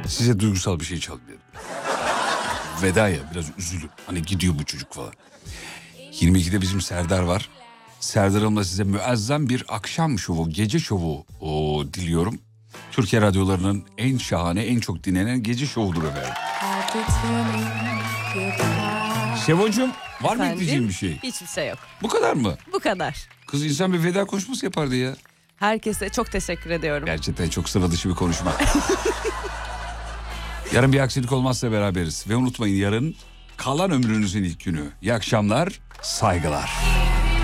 Size duygusal bir şey çalayım. Veda ya, biraz üzülün. Hani gidiyor bu çocuk falan. 22'de bizim Serdar var. Serdar Hanım'la size müezzem bir akşam şovu, gece şovu diliyorum. Türkiye radyolarının en şahane, en çok dinlenen gece şovudur efendim. Şevoncuğum, var mı ekleyeceğim bir şey? Hiçbir şey yok. Bu kadar mı? Bu kadar. Kız, insan bir veda konuşması yapardı ya. Herkese çok teşekkür ediyorum. Gerçekten çok sıra dışı bir konuşma. Yarın bir aksilik olmazsa beraberiz. Ve unutmayın, yarın kalan ömrünüzün ilk günü. İyi akşamlar, saygılar.